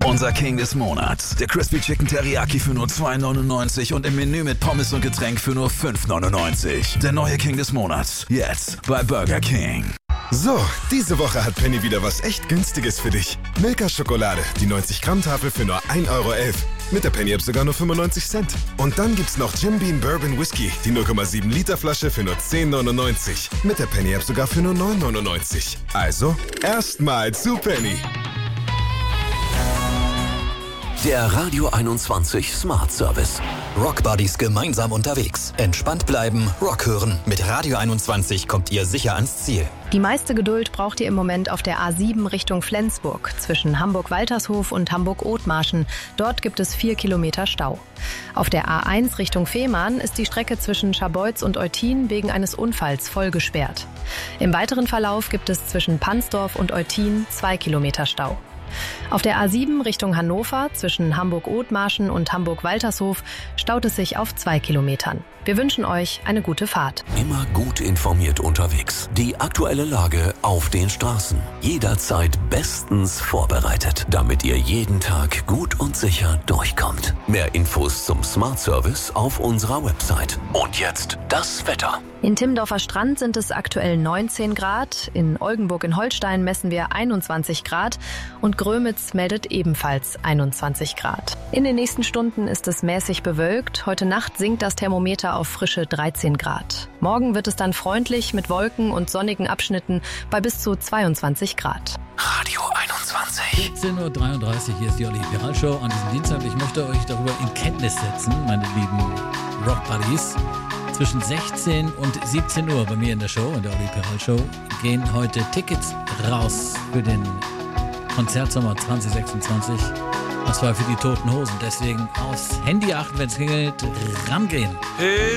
Unser King des Monats. Der Crispy Chicken Teriyaki für nur $2,99 und im Menü mit Pommes und Getränk für nur $5,99. Der neue King des Monats. Jetzt bei Burger King. So, diese Woche hat Penny wieder was echt Günstiges für dich. Milka-Schokolade, die 90-Gramm-Tafel für nur 1,11 €. Mit der Penny-App sogar nur 95 Cent. Und dann gibt's noch Jim Beam Bourbon Whisky, die 0,7 Liter Flasche für nur 10,99. Mit der Penny-App sogar für nur 9,99. Also, erstmal zu Penny. Der Radio 21 Smart Service. Rock Buddies gemeinsam unterwegs. Entspannt bleiben, Rock hören. Mit Radio 21 kommt ihr sicher ans Ziel. Die meiste Geduld braucht ihr im Moment auf der A7 Richtung Flensburg, zwischen Hamburg-Waltershof und Hamburg-Othmarschen. Dort gibt es 4 Kilometer Stau. Auf der A1 Richtung Fehmarn ist die Strecke zwischen Scharbeutz und Eutin wegen eines Unfalls voll gesperrt. Im weiteren Verlauf gibt es zwischen Pansdorf und Eutin 2 Kilometer Stau. Auf der A7 Richtung Hannover zwischen Hamburg-Othmarschen und Hamburg-Waltershof staut es sich auf 2 Kilometern. Wir wünschen euch eine gute Fahrt. Immer gut informiert unterwegs. Die aktuelle Lage auf den Straßen. Jederzeit bestens vorbereitet, damit ihr jeden Tag gut und sicher durchkommt. Mehr Infos zum Smart Service auf unserer Website. Und jetzt das Wetter. In Timmendorfer Strand sind es aktuell 19 Grad, in Oldenburg in Holstein messen wir 21 Grad und Grömitz meldet ebenfalls 21 Grad. In den nächsten Stunden ist es mäßig bewölkt. Heute Nacht sinkt das Thermometer auf frische 13 Grad. Morgen wird es dann freundlich mit Wolken und sonnigen Abschnitten bei bis zu 22 Grad. Radio 21. 14:33 Uhr, hier ist die Olli Piral Show an diesem Dienstag. Ich möchte euch darüber in Kenntnis setzen, meine lieben Rock Buddies. Zwischen 16 und 17 Uhr bei mir in der Show, in der Olli Piral Show, gehen heute Tickets raus für den Konzertsommer 2026. Und zwar für die Toten Hosen. Deswegen aufs Handy achten, wenn es klingelt, rangehen.